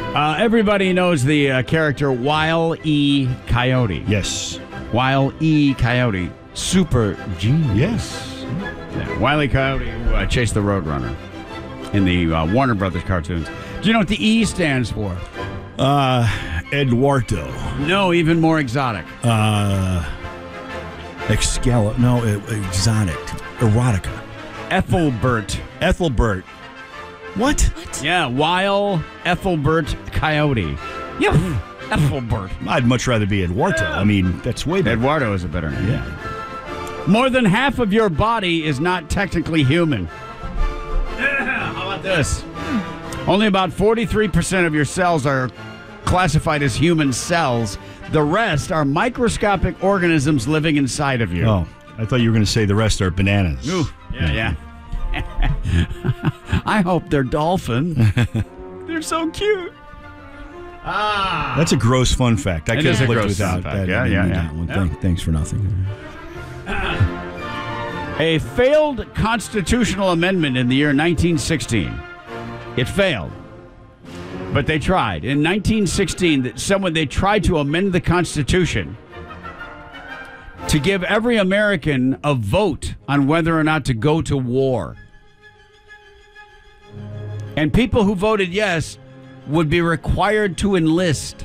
Everybody knows the character Wile E. Coyote. Yes. Wile E. Coyote. Super genius. Yes. Yeah, Wile E. Coyote who chased the Roadrunner in the Warner Brothers cartoons. Do you know what the E stands for? Eduardo. No, even more exotic. Exotic. Erotica. Ethelbert. What? Yeah, Wile Ethelbert Coyote. Yeah, Ethelbert. I'd much rather be Eduardo. I mean, that's way better. Eduardo is a better name. Yeah. More than half of your body is not technically human. How about this? Only about 43% of your cells are classified as human cells. The rest are microscopic organisms living inside of you. Oh, I thought you were going to say the rest are bananas. Ooh, yeah. I hope they're dolphin. They're so cute. That's a gross fun fact. I could have lived without that. Yeah. Thanks for nothing. A failed constitutional amendment in the year 1916. It failed. But they tried. In 1916, they tried to amend the Constitution to give every American a vote on whether or not to go to war. And people who voted yes would be required to enlist.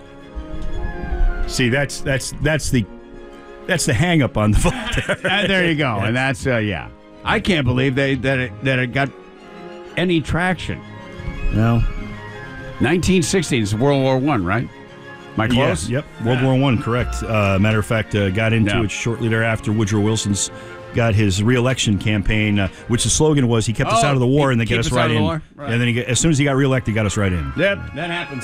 See, that's the hang up on the vote. There you go. And that's yeah. I can't believe that it got any traction. No. 1916 is World War I, right? Am I close? Yeah, yep. World War I, correct. Matter of fact, got into it shortly thereafter. Woodrow Wilson's got his re-election campaign, which the slogan was, he kept us out of the war and they get us right in. Right. And then as soon as he got re-elected, got us right in. Yep, that happens.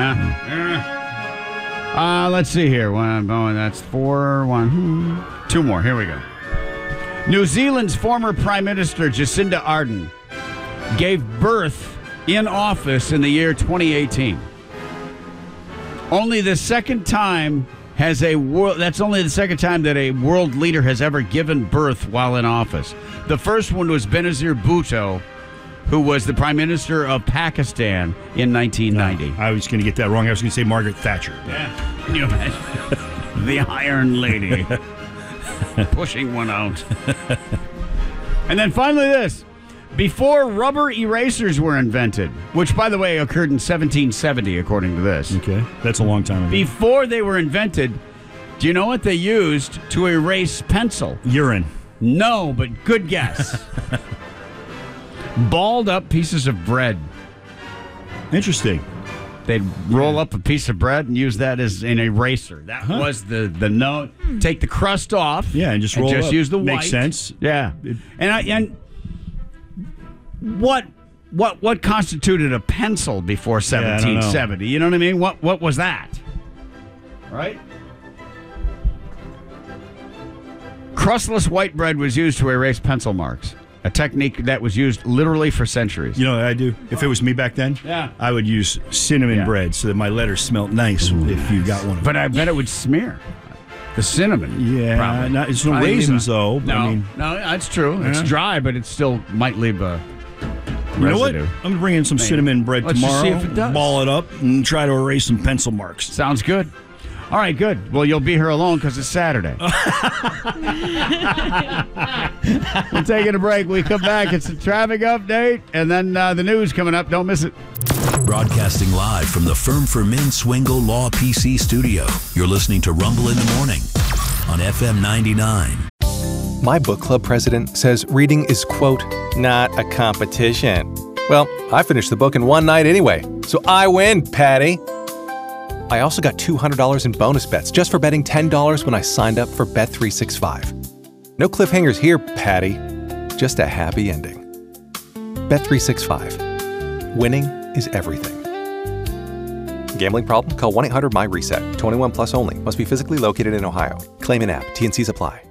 Let's see here. That's 4-1. 2 more. Here we go. New Zealand's former Prime Minister Jacinda Ardern gave birth in office in the year 2018. Only the second time that's only the second time that a world leader has ever given birth while in office. The first one was Benazir Bhutto, who was the Prime Minister of Pakistan in 1990. I was going to get that wrong. I was going to say Margaret Thatcher. Yeah. Can you imagine? The Iron Lady. Pushing one out. And then finally this. Before rubber erasers were invented, which, by the way, occurred in 1770, according to this. Okay, that's a long time ago. Before they were invented, do you know what they used to erase pencil? Urine. No, but good guess. Balled up pieces of bread. Interesting. They'd roll up a piece of bread and use that as an eraser. That was the note. Take the crust off. Yeah, and just roll just up. Use the white. Makes sense. Yeah. And what constituted a pencil before 1770? You know what I mean? What was that? Right? Crustless white bread was used to erase pencil marks. A technique that was used literally for centuries. You know what I do? If it was me back then, I would use cinnamon bread so that my letters smelled nice if you got one of them. But I bet it would smear. The cinnamon. Yeah. It's no raisins, though. No, that's true. Yeah. It's dry, but it still might leave a residue. You know what? I'm going to bring in some cinnamon bread tomorrow, just see if it does. Ball it up, and try to erase some pencil marks. Sounds good. All right, good. Well, you'll be here alone because it's Saturday. We're taking a break. We come back. It's a traffic update, and then the news coming up. Don't miss it. Broadcasting live from the Firm for Men Swingle Law PC studio. You're listening to Rumble in the Morning on FM 99. My book club president says reading is, quote, not a competition. Well, I finished the book in one night anyway, so I win, Patty. I also got $200 in bonus bets just for betting $10 when I signed up for Bet365. No cliffhangers here, Patty. Just a happy ending. Bet365. Winning is everything. Gambling problem? Call 1-800-MY-RESET. 21 plus only. Must be physically located in Ohio. Claim in app. T&Cs apply.